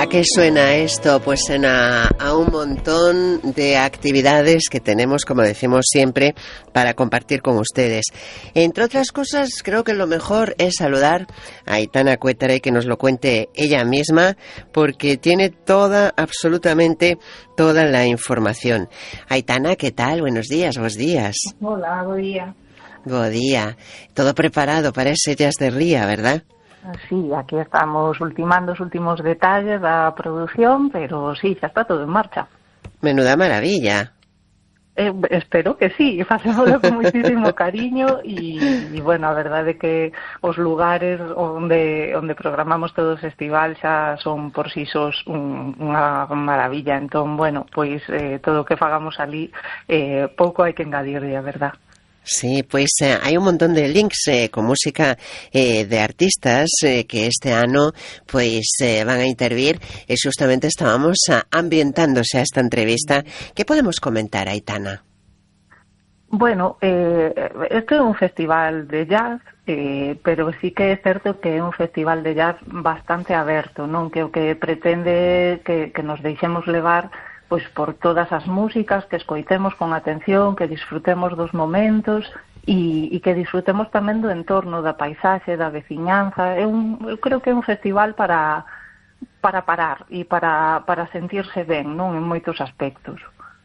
¿A qué suena esto? Pues suena a un montón de actividades que tenemos, como decimos siempre, para compartir con ustedes. Entre otras cosas, creo que lo mejor es saludar a Aitana Cuétara y que nos lo cuente ella misma, porque tiene absolutamente toda la información. Aitana, ¿qué tal? Buenos días, bos días. Hola, bo día. Bo día. Todo preparado para ese Jazz de Ría, ¿verdad? Sí, aquí estamos ultimando os últimos detalles da produción, pero sí, xa está todo en marcha. Menuda maravilla. Espero que sí, facémoslo con muchísimo cariño e bueno, a verdade é que os lugares onde programamos todo o festival xa son por si sós unha maravilla. Entón, bueno, pois todo o que fagamos ali pouco hai que engadirlle, a verdade. Sí, pues hay un montón de links con música de artistas que este ano pues van a intervir e justamente estábamos ambientándose a esta entrevista. ¿Qué podemos comentar, Aitana? Bueno, este é un festival de jazz, pero sí que é certo que é un festival de jazz bastante aberto, non? Que o que pretende que nos deixemos levar pois por todas as músicas, que escoitemos con atención, que disfrutemos dos momentos e que disfrutemos tamén do entorno, da paisaxe, da veciñanza. Eu creo que é un festival para parar e para sentirse ben, non, en moitos aspectos.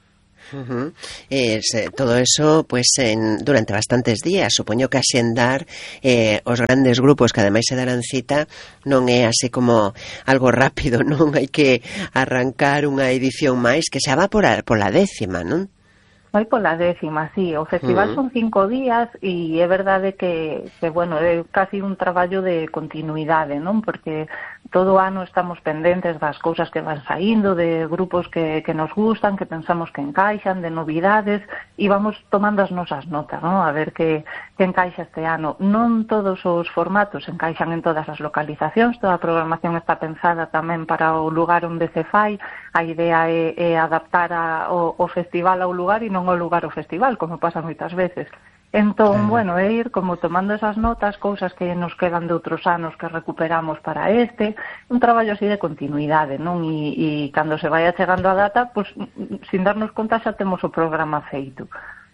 Todo eso pues durante bastantes días, supoño que asendar os grandes grupos que ademais se darán cita non é así como algo rápido, non? Hai que arrancar unha edición máis que xa va pola 10ª, non? Vai pola 10ª, sí. O festival son 5 días e é verdade que bueno, é casi un traballo de continuidade, non? Porque todo o ano estamos pendentes das cousas que van saindo, de grupos que nos gustan, que pensamos que encaixan, de novidades, e vamos tomando as nosas notas, non? A ver que encaixa este ano. Non todos os formatos encaixan en todas as localizacións, toda a programación está pensada tamén para o lugar onde se fai. A idea é adaptar o festival ao lugar e non ao lugar ao festival, como pasa moitas veces. Entón, bueno, é ir como tomando esas notas, cousas que nos quedan de outros anos que recuperamos para un traballo así de continuidade, non? E cando se vai chegando a data, pues, sin darnos conta xa temos o programa feito.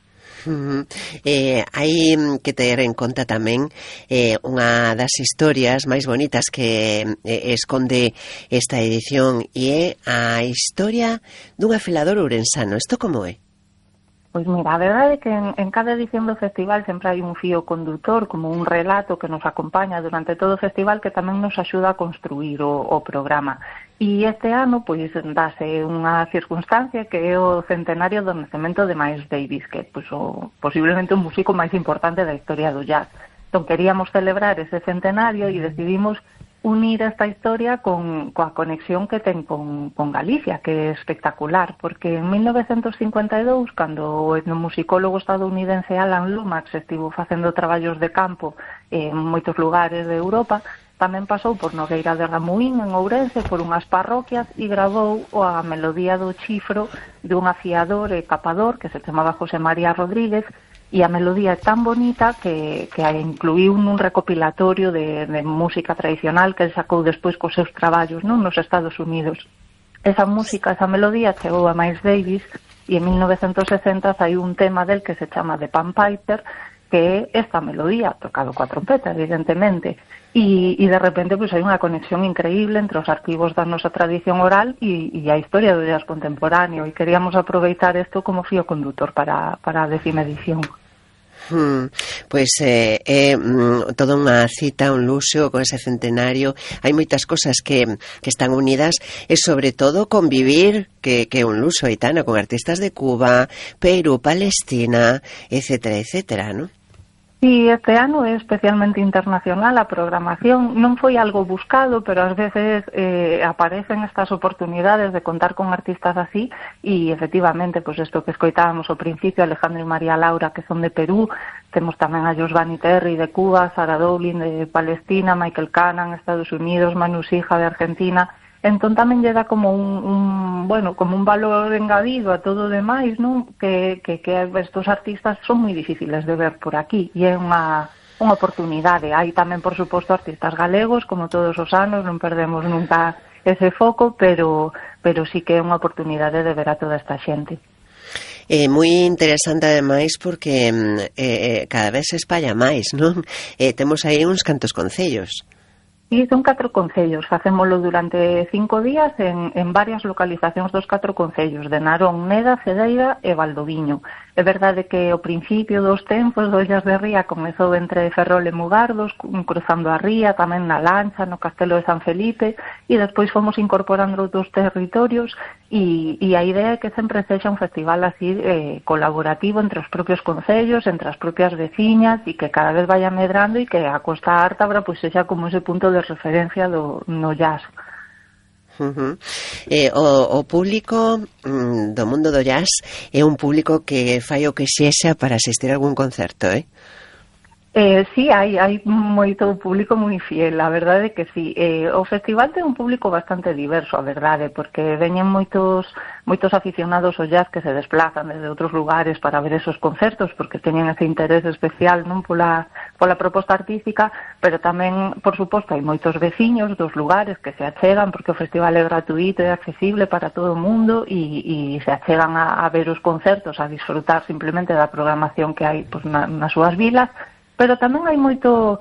Hai que ter en conta tamén unha das historias máis bonitas que esconde esta edición e é a historia dun afilador ourensano. Isto como é? Pois mira, a verdade é que en cada edición do festival sempre hai un fío condutor, como un relato que nos acompaña durante todo o festival que tamén nos axuda a construir o programa. E este ano, pois, dáse unha circunstancia que é o centenario do nacemento de Miles Davis, que é pois, posiblemente o músico máis importante da historia do jazz. Entón, queríamos celebrar ese centenario e decidimos unir esta historia coa conexión que ten con Galicia, que é espectacular, porque en 1952, cando o etnomusicólogo estadounidense Alan Lomax estivo facendo traballos de campo en moitos lugares de Europa, tamén pasou por Nogueira de Ramuín, en Ourense, por unhas parroquias e gravou a melodía do chifro de un afiador e capador que se chamaba José María Rodríguez. E a melodía é tan bonita que a incluíu nun recopilatorio de música tradicional que el sacou despois cos seus traballos, non, nos Estados Unidos. Esa música, esa melodía chegou a Miles Davis e en 1960 saiu un tema del que se chama The Pan Piper, que é esta melodía, tocado coa trompeta, evidentemente. E de repente pois, hai unha conexión increíble entre os arquivos da nosa tradición oral e a historia do jazz contemporáneo, e queríamos aproveitar isto como fío condutor para a 10ª edición. Pois é toda unha cita, un luxo con ese centenario. Hai moitas cosas que están unidas e sobre todo convivir, que é un luxo, Aitana, con artistas de Cuba, Perú, Palestina, etcétera, etcétera, non? Sí, este ano é especialmente internacional a programación. Non foi algo buscado, pero ás veces aparecen estas oportunidades de contar con artistas así e, efectivamente, pues isto que escoitábamos ao principio, Alejandro e María Laura, que son de Perú, temos tamén a Josvani Terry de Cuba, Sara Dowling de Palestina, Michael Cannon, Estados Unidos, Manu Sija de Argentina. Entón tamén lle dá como como un valor engadido a todo o demais, non? Que estos artistas son moi difíciles de ver por aquí e é unha oportunidade. Hai tamén, por suposto, artistas galegos, como todos os anos, non perdemos nunca ese foco, pero sí que é unha oportunidade de ver a toda esta xente. Moi interesante ademais porque cada vez se espalla máis, non? Temos aí uns cantos concellos. Sí, son 4 concellos, facémolo durante 5 días en varias localizacións dos 4 concellos, de Narón, Neda, Cedeira e Valdoviño. É verdade que ao principio dos tempos do Ollas de Ría comezou entre Ferrol e Mugardos, cruzando a ría, tamén na Lancha, no Castelo de San Felipe, e despois fomos incorporando outros territorios, e a idea é que sempre sexa un festival así colaborativo entre os propios concellos, entre as propias veciñas, e que cada vez vaya medrando e que a Costa Ártabra pois sexa como ese punto de referencia no jazz. O público do mundo do jazz é un público que fai o que sexa para asistir a algún concerto, Sí, hai moito público moi fiel, a verdade é que sí. O festival ten un público bastante diverso, a verdade, porque veñen moitos aficionados ao jazz que se desplazan desde outros lugares para ver esos concertos, porque teñen ese interés especial non pola proposta artística, pero tamén, por suposto, hai moitos veciños dos lugares que se achegan, porque o festival é gratuito e accesible para todo o mundo, e se achegan a ver os concertos, a disfrutar simplemente da programación que hai pois, nas súas vilas. Pero tamén hai moito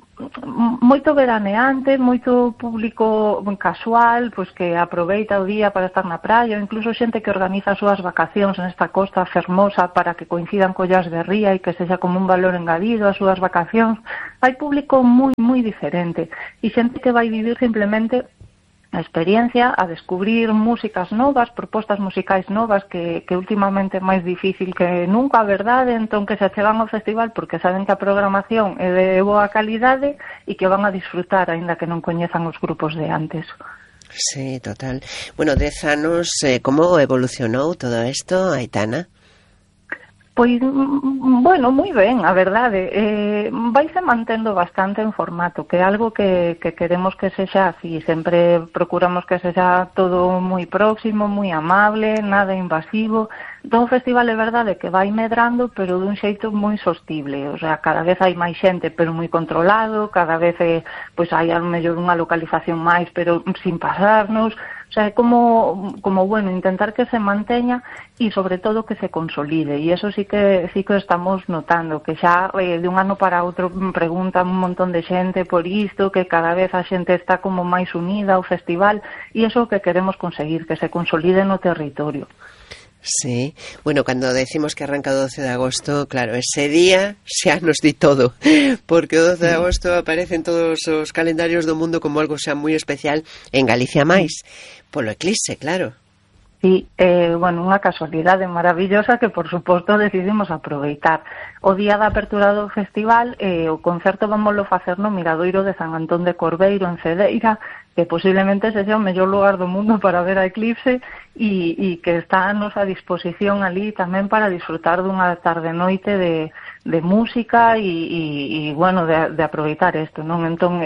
veraneante, moito público casual, pois que aproveita o día para estar na praia, ou incluso xente que organiza as súas vacacións nesta costa fermosa para que coincidan collas de ría e que sexa como un valor engadido ás súas vacacións. Hai público moi diferente e xente que vai vivir simplemente a experiencia, a descubrir músicas novas, propostas musicais novas que últimamente é máis difícil que nunca, a verdade, entón que se achegan ao festival porque saben que a programación é de boa calidade e que van a disfrutar, aínda que non coñezan os grupos de antes. Sí, total. Bueno, 10 anos, como evolucionou todo isto, Aitana? Pois, bueno, moi ben, a verdade. Vaise mantendo bastante en formato, que é algo que queremos que sexa así. Sempre procuramos que sexa todo moi próximo, moi amable, nada invasivo. Entón, o festival é verdade que vai medrando, pero dun xeito moi sostible. O sea, cada vez hai máis xente, pero moi controlado, cada vez pois hai a mellor unha localización máis, pero sin pasarnos. O sea, é como bueno, intentar que se manteña e sobre todo que se consolide, e eso sí que estamos notando, que xa de un ano para outro preguntan un montón de xente por isto, que cada vez a xente está como máis unida ao festival, e eso que queremos conseguir, que se consolide no territorio. Sí, bueno, cando decimos que arranca o 12 de agosto, claro, ese día xa nos di todo, porque o 12 de agosto aparece en todos os calendarios do mundo como algo xa moi especial, en Galicia máis, polo eclipse, claro. Sí, bueno, unha casualidade maravillosa que, por suposto, decidimos aproveitar. O día da apertura do festival, o concerto vámoslo facer no Miradoiro de San Antón de Corbeiro, en Cedeira, que posiblemente sexa o mellor lugar do mundo para ver a eclipse e que está a nosa disposición ali tamén para disfrutar dunha tarde-noite de música e bueno, de aproveitar isto, non? Entón,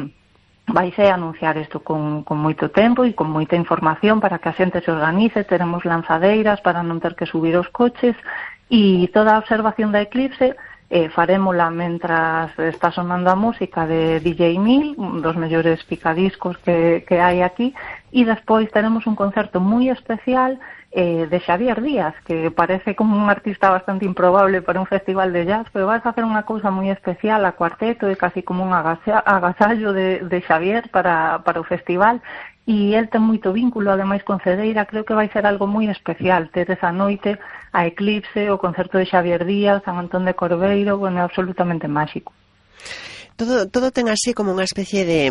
vaise a anunciar isto con moito tempo e con moita información para que a xente se organice. Teremos lanzadeiras para non ter que subir os coches e toda a observación da eclipse farémola mentras está sonando a música de DJ Mil, un dos mellores picadiscos que hai aquí, e despois teremos un concerto moi especial de Xavier Díaz, que parece como un artista bastante improbable para un festival de jazz, pero vai facer unha cousa moi especial a cuarteto, e casi como un agasallo de Xavier para o festival, e el ten moito vínculo, ademais, con Cedeira. Creo que vai ser algo moi especial ter esa noite a eclipse, o concerto de Xavier Díaz, San Antón de Corbeiro, bueno, é absolutamente máxico. Todo ten así como unha especie de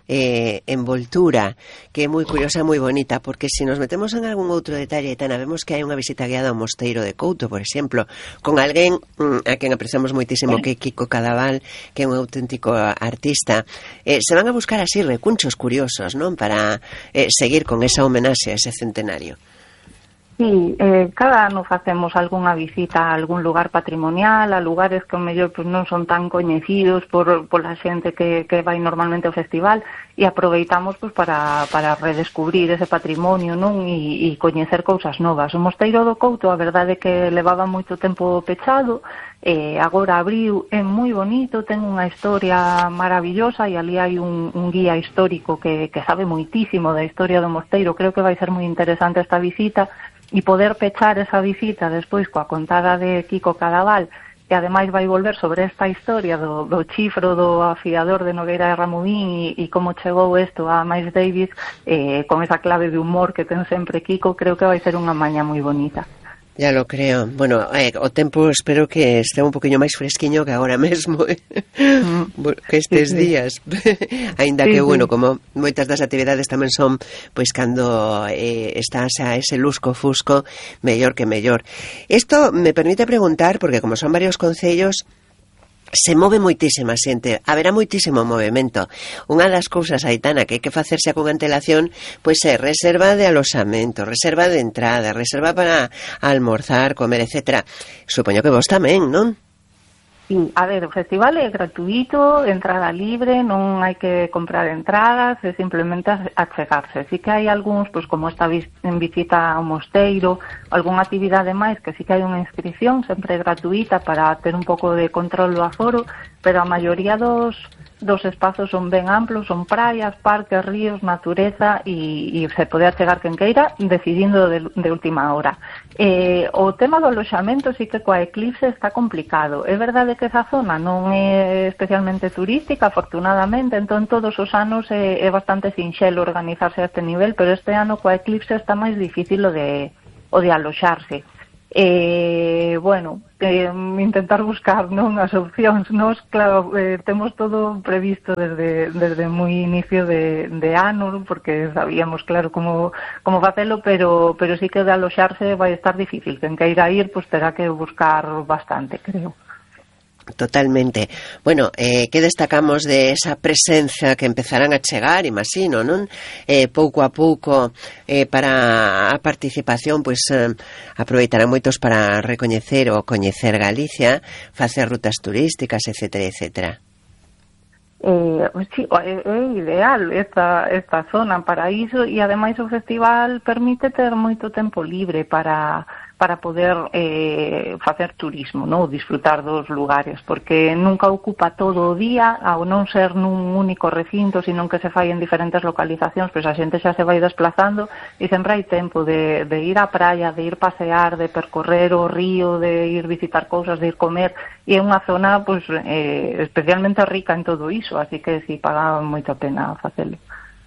envoltura que é moi curiosa e moi bonita, porque se nos metemos en algún outro detalle, Tana, vemos que hai unha visita guiada ao Mosteiro de Couto, por exemplo, con alguén a quen apreciamos moitísimo, que é Kiko Cadaval, que é un auténtico artista. Se van a buscar así recunchos curiosos, non? Para seguir con esa homenaxe a ese centenario. Sí, cada ano facemos algunha visita a algún lugar patrimonial, a lugares que ao mellor pues, non son tan coñecidos pola xente que vai normalmente ao festival, e aproveitamos pues, para redescubrir ese patrimonio, non? E coñecer cousas novas. O Mosteiro do Couto, a verdade é que levaba moito tempo pechado, agora abriu, é moi bonito, ten unha historia maravillosa e ali hai un guía histórico que sabe moitísimo da historia do mosteiro. Creo que vai ser moi interesante esta visita e poder pechar esa visita despois coa contada de Kiko Cadaval, que ademais vai volver sobre esta historia do chifro do afiador de Nogueira de Ramudín e como chegou isto a Miles Davis, con esa clave de humor que ten sempre Kiko. Creo que vai ser unha maña moi bonita. Ya lo creo. Bueno, o tempo espero que este un poquinho máis fresquiño que agora mesmo, que estes días. Aínda que, bueno, como moitas das actividades tamén son, pois, cando estás a ese lusco fusco, mellor que mellor. Isto me permite preguntar, porque como son varios concellos, se move moitísima xente, haberá moitísimo movimento. Unha das cousas, Aitana, que hai que facerse con antelación, pois é reserva de aloxamento, reserva de entrada, reserva para almorzar, comer, etcétera. Supoño que vos tamén, non? Sí, a ver, o festival é gratuito, entrada libre, non hai que comprar entradas, é simplemente achegarse. Sí que hai algúns, pois como esta visita ao mosteiro, algunha actividade máis que sí que hai unha inscripción, sempre gratuita, para ter un pouco de control do aforo, pero a maioría dos espazos son ben amplos, son praias, parques, ríos, natureza e se pode achegar quen queira decidindo de última hora. O tema do aloxamento sí que coa eclipse está complicado. É verdade que esa zona non é especialmente turística, afortunadamente, entón todos os anos é bastante sinxelo organizarse a este nivel, pero este ano coa eclipse está máis difícil o de aloxarse. Bueno, intentar buscar, non, as opcións. Nos, claro, temos todo previsto desde moi inicio de ano, porque sabíamos, claro, como facelo, pero sí que de aloxarse vai estar difícil. Quen queira ir, pois terá que buscar bastante, creo. Totalmente. Bueno, que destacamos de esa presenza que empezarán a chegar, imagino, non? Pouco a pouco, para a participación, pois aproveitarán moitos para recoñecer ou coñecer Galicia, facer rutas turísticas, etcétera, etcétera. Sí, é ideal esta zona para iso, e ademais o festival permite ter moito tempo libre para poder facer turismo, non? Disfrutar dos lugares, porque nunca ocupa todo o día, ao non ser nun único recinto, sino que se fai en diferentes localizacións, pois a xente xa se vai desplazando e sempre hai tempo de ir á praia, de ir pasear, de percorrer o río, de ir visitar cousas, de ir comer, e é unha zona pois especialmente rica en todo iso, así que si paga moita pena facelo.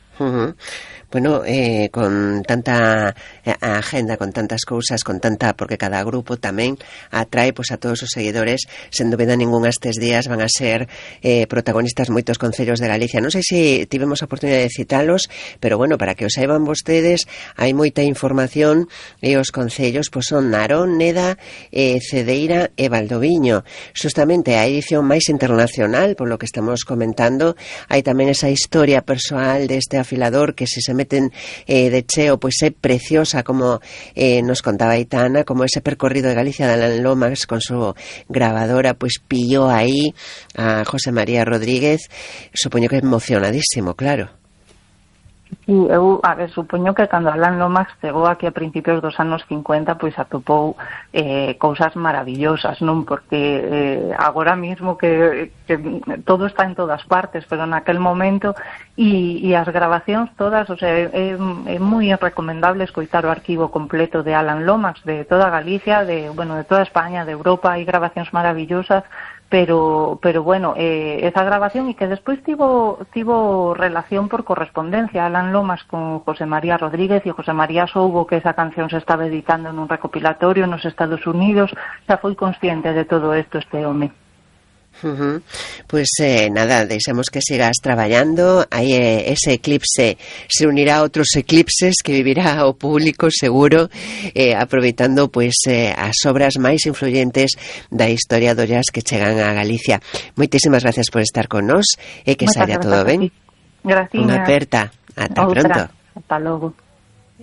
Bueno, con tanta agenda, con tantas cousas, con tanta, porque cada grupo tamén atrae pois a todos os seguidores, sen dúbida ninguna estes días van a ser protagonistas moitos concellos de Galicia. Non sei se tivemos a oportunidade de citalos, pero bueno, para que os saiban vostedes, hai moita información e os concellos pois son Narón, Neda, Cedeira e Valdoviño. Justamente a edición máis internacional, por lo que estamos comentando, hai tamén esa historia persoal deste afilador que se meten de cheo, pois é preciosa, como nos contaba Aitana, como ese percorrido de Galicia de Alan Lomax con su grabadora, pois pilló aí a José María Rodríguez. Supoño que é emocionadísimo, claro. Sí, eu, a ver, supoño que cando Alan Lomax chegou aquí a principios dos anos 50, pois atopou cousas maravillosas, non? Porque agora mismo que todo está en todas partes, pero naquel momento e as grabacións todas, o sea, é moi recomendable escoitar o arquivo completo de Alan Lomax, de toda Galicia, de toda España, de Europa, hai grabacións maravillosas. Pero bueno, esa grabación, e que despois tivo relación por correspondencia Alan Lomax con José María Rodríguez, e José María soubo que esa canción se estaba editando nun recopilatorio nos Estados Unidos, xa foi consciente de todo isto este home. Pois nada, deixemos que sigas traballando. Aí ese eclipse se unirá a outros eclipses que vivirá o público seguro, aproveitando pois as obras máis influyentes da historia do jazz que chegan a Galicia. Moitísimas gracias por estar con nós e que saia todo ben. Gracias. Unha aperta. Ata pronto. Hasta logo.